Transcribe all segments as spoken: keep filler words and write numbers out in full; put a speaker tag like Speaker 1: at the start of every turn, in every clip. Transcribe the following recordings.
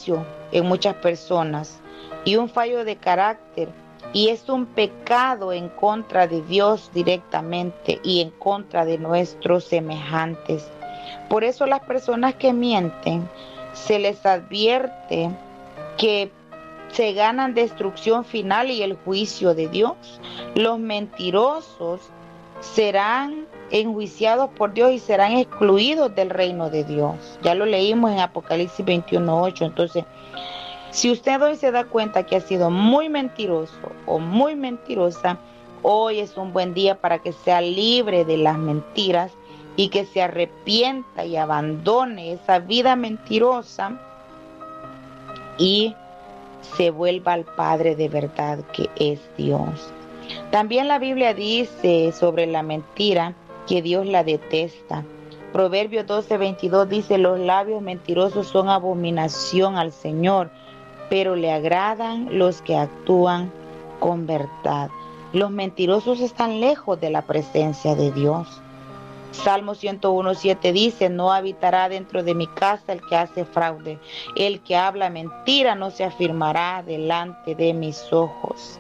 Speaker 1: juicio en muchas personas y un fallo de carácter, y es un pecado en contra de Dios directamente y en contra de nuestros semejantes. Por eso las personas que mienten, se les advierte que se ganan destrucción final y el juicio de Dios. Los mentirosos serán enjuiciados por Dios y serán excluidos del reino de Dios. Ya lo leímos en Apocalipsis veintiuno ocho. Entonces, si usted hoy se da cuenta que ha sido muy mentiroso o muy mentirosa, hoy es un buen día para que sea libre de las mentiras y que se arrepienta y abandone esa vida mentirosa y se vuelva al Padre de verdad, que es Dios. También la Biblia dice sobre la mentira que Dios la detesta. Proverbios doce veintidós dice: los labios mentirosos son abominación al Señor, pero le agradan los que actúan con verdad. Los mentirosos están lejos de la presencia de Dios. Salmo ciento uno siete dice: no habitará dentro de mi casa el que hace fraude. El que habla mentira no se afirmará delante de mis ojos.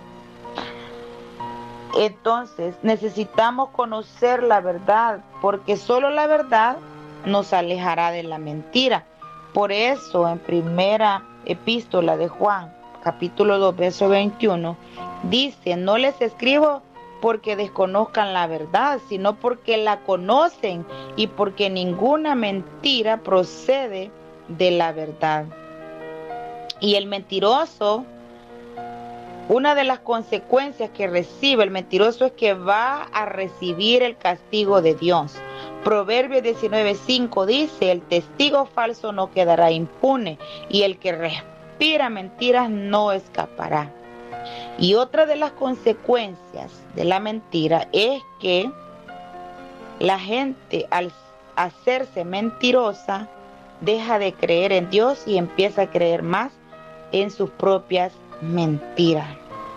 Speaker 1: Entonces necesitamos conocer la verdad, porque solo la verdad nos alejará de la mentira. Por eso en primera epístola de Juan, capítulo dos, verso veintiuno, dice: no les escribo porque desconozcan la verdad, sino porque la conocen y porque ninguna mentira procede de la verdad. Y el mentiroso, una de las consecuencias que recibe el mentiroso es que va a recibir el castigo de Dios. Proverbios diecinueve cinco dice: el testigo falso no quedará impune y el que respira mentiras no escapará. Y otra de las consecuencias de la mentira es que la gente, al hacerse mentirosa, deja de creer en Dios y empieza a creer más en sus propias mentiras,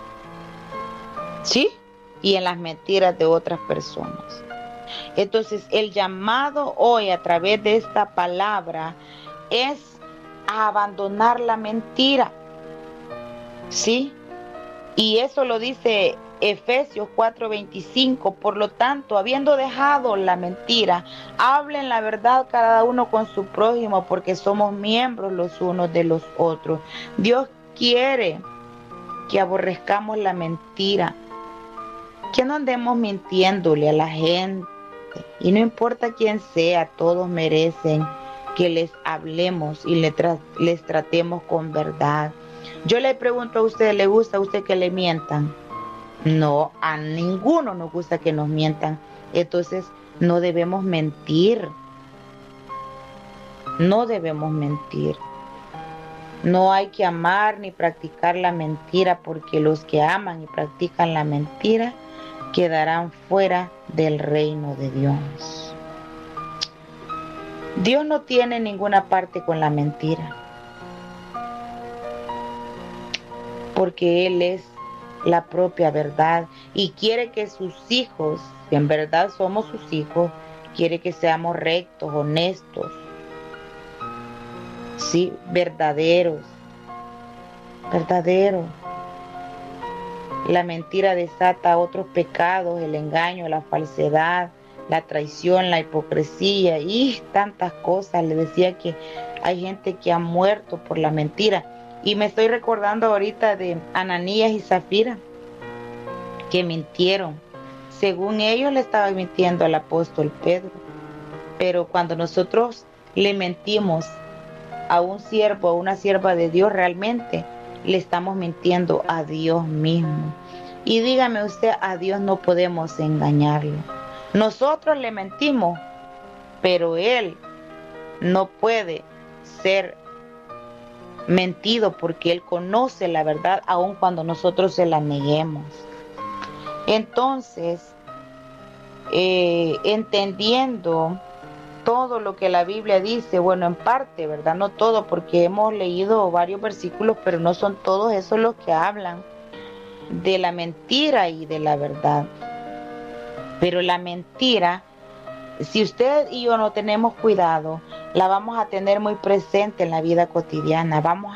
Speaker 1: ¿sí? Y en las mentiras de otras personas. Entonces, el llamado hoy a través de esta palabra es a abandonar la mentira, ¿sí? Y eso lo dice Efesios cuatro veinticinco. Por lo tanto, habiendo dejado la mentira, hablen la verdad cada uno con su prójimo, porque somos miembros los unos de los otros. Dios quiere que aborrezcamos la mentira, que no andemos mintiéndole a la gente. Y no importa quién sea, todos merecen que les hablemos y les, tra- les tratemos con verdad. Yo le pregunto a usted, ¿le gusta a usted que le mientan? No, a ninguno nos gusta que nos mientan. Entonces, no debemos mentir. No debemos mentir. No hay que amar ni practicar la mentira, porque los que aman y practican la mentira quedarán fuera del reino de Dios. Dios no tiene ninguna parte con la mentira, porque Él es la propia verdad y quiere que sus hijos, si en verdad somos sus hijos, quiere que seamos rectos, honestos, sí, verdaderos, verdaderos. La mentira desata otros pecados: el engaño, la falsedad, la traición, la hipocresía y tantas cosas. Le decía que hay gente que ha muerto por la mentira. Y me estoy recordando ahorita de Ananías y Zafira, que mintieron. Según ellos le estaban mintiendo al apóstol Pedro. Pero cuando nosotros le mentimos a un siervo, a una sierva de Dios, realmente le estamos mintiendo a Dios mismo. Y dígame usted, a Dios no podemos engañarlo. Nosotros le mentimos, pero Él no puede ser mentido, porque Él conoce la verdad aun cuando nosotros se la neguemos. Entonces, eh, entendiendo todo lo que la Biblia dice, bueno, en parte, ¿verdad? No todo, porque hemos leído varios versículos, pero no son todos esos los que hablan de la mentira y de la verdad. Pero la mentira, si usted y yo no tenemos cuidado, la vamos a tener muy presente en la vida cotidiana. Vamos